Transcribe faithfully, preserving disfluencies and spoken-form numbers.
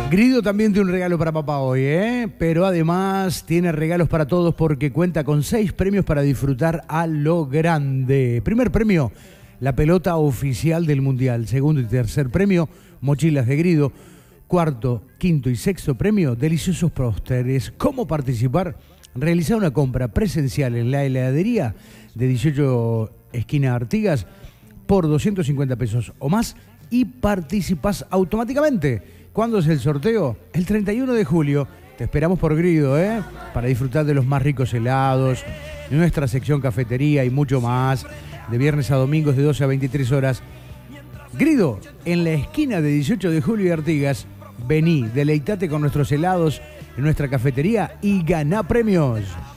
Grido también tiene un regalo para papá hoy, ¿eh? Pero además tiene regalos para todos porque cuenta con seis premios para disfrutar a lo grande. Primer premio, la pelota oficial del Mundial. Segundo y tercer premio, mochilas de Grido. Cuarto, quinto y sexto premio, deliciosos pósteres. ¿Cómo participar? Realizar una compra presencial en la heladería de dieciocho esquina Artigas por doscientos cincuenta pesos o más y participás automáticamente. ¿Cuándo es el sorteo? El treinta y uno de julio. Te esperamos por Grido, ¿eh? Para disfrutar de los más ricos helados, de nuestra sección cafetería y mucho más. De viernes a domingos de doce a veintitrés horas. Grido, en la esquina de dieciocho de julio y Artigas. Vení, deleitate con nuestros helados en nuestra cafetería y ganá premios.